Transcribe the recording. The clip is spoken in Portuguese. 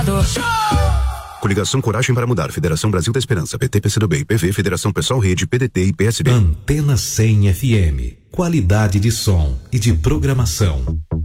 Gramado. Coligação Coragem para Mudar, Federação Brasil da Esperança, PT, PCdoB, PV, Federação Pessoal Rede, PDT e PSB. Antena 100 FM. Qualidade de som e de programação.